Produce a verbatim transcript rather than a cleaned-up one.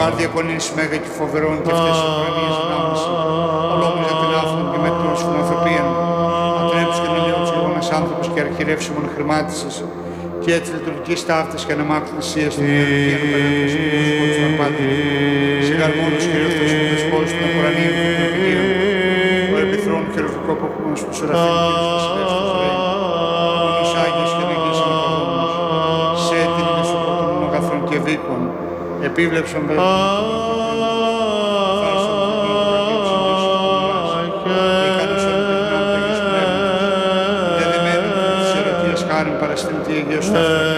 Γάρ διακονείς μέγα και φοβερών και αυτές οι ουρανίες δυνάμεις. Ολόμως για την άφθον και με την όσφων ανθρωπίαν. Ατρέψου και να λέω τους λεγόνας άνθρωπος και αρχιρεύσιμον χρημάτισες. Και έτσι λειτουργικής ταύτης και αναμάκτης θυσίας των ιερουργίων απέναντι στον πρόσωπο της Μαρπάτου. Σιγαρμόνος και ελεύθερος που δεσπόζεις των Κορανίων και των Επιδίων. Ο επιθρόν και ερωτικό αποκούμενος του Σεραφείμ και της Βασιλεύς του Φρέη. Ο νους Άγιος και Αγίος Αναπαγόμενος. Σε την μεσοπότων αγαθών και δίκων. Επίβλεψον βέβαια. Παραστηριντή Αγίας Ταυτότητα.